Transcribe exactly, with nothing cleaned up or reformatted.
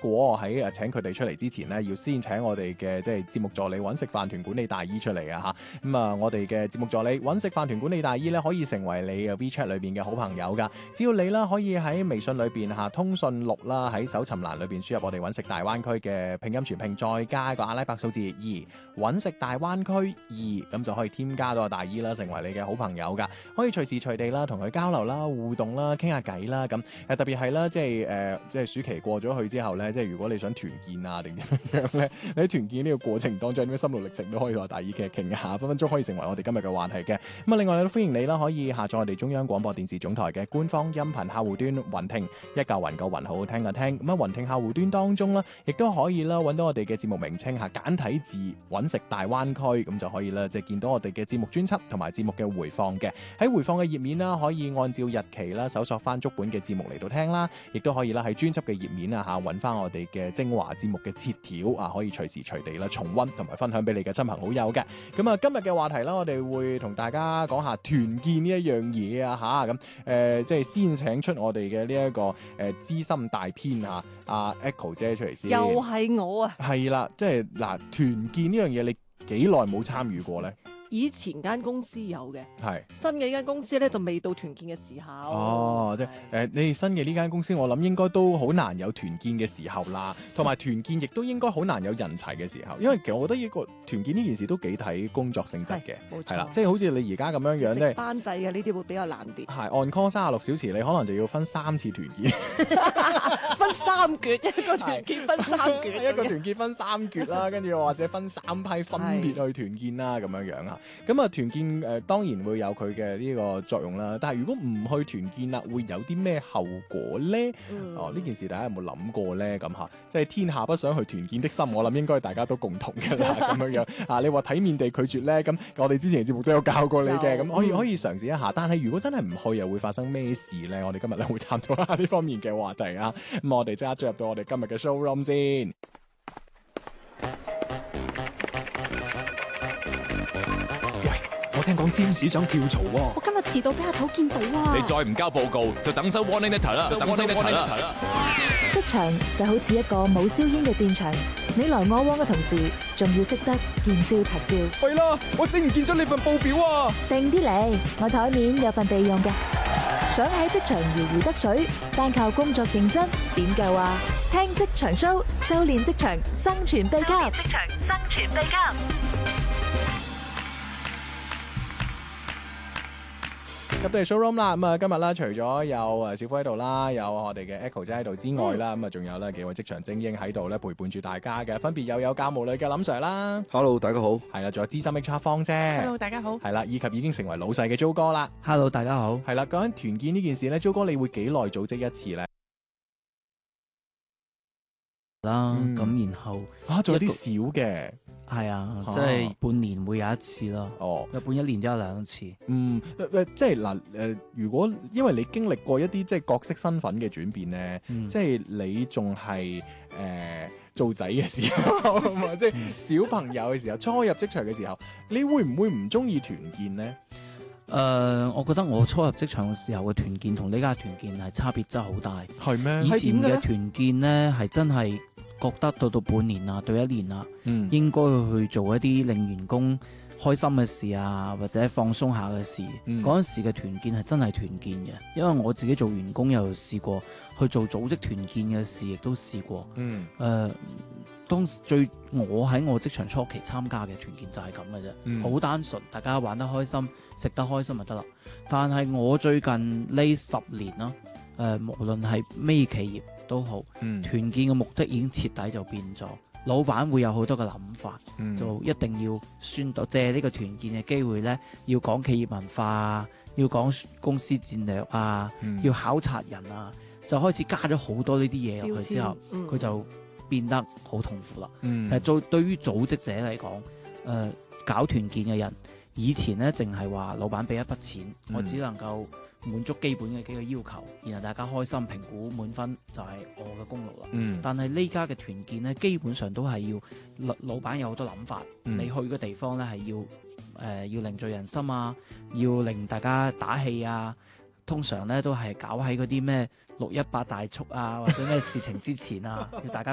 過喺誒請佢哋出嚟之前呢，要先請我哋嘅即係節目助理揾食飯團管理大姨出嚟啊嚇。咁啊，我哋嘅節目助理揾食飯團管理大姨咧，可以成為你嘅 WeChat 裏邊嘅好朋友噶。只要你啦可以喺微信裏邊嚇通訊錄啦，喺搜尋欄裏邊輸入我哋揾食大灣區嘅拼音全拼，再加個阿拉伯數字二，揾食大灣區二，咁就可以添加到個大姨啦，成為你嘅好朋友噶。可以隨時隨地啦同佢交流啦、互動啦、傾下偈啦。咁誒特別係啦，即係誒、呃、即係暑期過咗去之後咧，即係如果你想團建啊定點樣咧，你喺團建呢個過程當中有啲咩心路歷程都可以同大姨傾傾下，分分鐘可以成為我哋今日嘅話題嘅。咁啊，另外都歡迎你啦，可以下載我哋中央廣播電視總台嘅官方音頻客戶端雲聽，一嚿雲個雲好好聽嘅聽。咁啊，雲聽客戶端當中啦，亦都可以啦揾到我哋嘅節目名稱下簡體字揾食大灣區，咁就可以啦，即係見到我哋嘅節目專輯同埋節目嘅回放嘅。喺回放嘅頁面啦，可以按照日期啦搜索翻足本嘅節目嚟到聽啦，亦都可以啦喺專輯嘅頁面啊嚇揾翻我哋嘅精華節目嘅切條啊，可以隨時隨地啦重溫同埋分享俾你嘅親朋好友嘅。咁啊，今日嘅話題啦，我哋會同大家講下團建呢一樣嘢啊嚇，咁誒即係先請出我哋嘅呢一個誒、呃、資深大編啊，阿 Echo 姐出嚟先。 又係我啊！ 係啦，即係嗱，團建呢樣嘢你幾耐冇參與過咧？ 以前間公司有嘅， 係新嘅呢間公司咧就未到團建嘅時候。 哦，即係誒，你哋新嘅呢間公司，我諗應該都好難有團建嘅時候啦，同埋團建亦都應該好難有人齊嘅時候，因為其實我覺得呢個團建呢件事都幾睇工作性質嘅， 冇錯， 係啦，即係好似你而家咁樣樣咧， 班制嘅呢啲會比較難啲。 係按 call 三十六小時，你可能就要分三次團建， 分三橛，一個團建分三橛， 一個團建分三橛啦，跟住或者分三批分別去團建啦，咁樣樣啊。咁啊，團建誒、呃、當然會有佢嘅呢個作用啦，但係如果唔去團建啦，會有啲咩後果咧？嗯、哦，呢件事大家有冇諗過咧？咁嚇，即係天下不想去團建的心，我諗應該大家都共同㗎啦，咁樣樣啊。你話體面地拒絕咧，咁我哋之前嘅節目都有教過你嘅，咁可以可以嘗試一下。但係如果真係唔去，又會發生咩事咧？我哋今日咧會探討下呢方面嘅話題啊。咁我哋即刻進入到我哋今日嘅 showroom 先。 聽講占士想跳槽喎， 我今日遲到俾阿頭見到啊！ 你再唔交報告，就等收 warning letter 啦，等 warning letter 啦。 職場就好似一個冇硝煙嘅戰場，你來我往嘅同時，仲要識得見招拆招。 弊啦，我整唔見咗你份報表啊！ 定啲嚟，我台面有份備用嘅。想喺職場如魚得水，單靠工作認真點夠啊？聽職場 show， 修煉職場生存秘笈。職場生存秘笈。 入到嚟 showroom 啦，咁啊今日啦，除咗有誒小夫喺度啦，有我哋嘅 Echo 姐喺度之外啦，咁啊仲有咧幾位職場精英喺度咧陪伴住大家嘅，分別又有教務女嘅林 Sir 啦 ，Hello 大家好， 係啦，仲有資深 H R 方姐 ，Hello 大家好， 係啦，以及已經成為老細嘅 Jo 哥啦 ，Hello 大家好， 係啦，講緊團建呢件事咧 ，Jo 哥你會幾耐組織一次咧？ 啦， 嗯， 咁然後啊，仲有啲少嘅。 係啊，即係半年會有一次咯。 哦， 一般一年都有兩次。 嗯，誒即係嗱誒，如果因為你經歷過一啲即係角色身份嘅轉變咧，嗯、即係你仲係誒做仔嘅時候，即係小朋友嘅時候，初入職場嘅時候，你會唔會唔中意團建咧？ 誒、呃，我覺得我初入職場嘅時候嘅團建同呢家團建係差別真係好大。 係咩？ 以前嘅團建咧係真係覺得到到半年啊，到一年啊，嗯、應該去做一啲令員工開心嘅事啊，或者放鬆下嘅事。嗰陣、嗯、時嘅團建係真係團建嘅，因為我自己做員工又試過去做組織團建嘅事，亦都試過。嗯，誒、呃，當時最我喺我職場初期參加嘅團建就係咁嘅啫，好、嗯、單純，大家玩得開心，食得開心就得啦。但係我最近呢十年啦，誒、呃，無論係咩企業都好，團、嗯、建嘅目的已經徹底就變咗。老闆會有好多嘅諗法，嗯、就一定要宣導借呢個團建嘅機會呢，要講企業文化啊，要講公司戰略啊，嗯、要考察人啊，就開始加咗好多呢啲嘢落去之後，佢、嗯、就變得好痛苦啦。嗯、其實做對於組織者嚟講，誒、呃、搞團建嘅人，以前呢淨係話老闆俾一筆錢，嗯、我只能夠滿足基本嘅幾個要求，然後大家開心評估滿分就係我嘅功勞啦。嗯、但係呢家嘅團建咧，基本上都係要老老闆有好多諗法，嗯、你去嘅地方咧係要誒、呃、要凝聚人心啊，要令大家打氣啊。通常咧都係搞喺嗰啲咩六一八大促啊，或者咩事情之前啊，要大家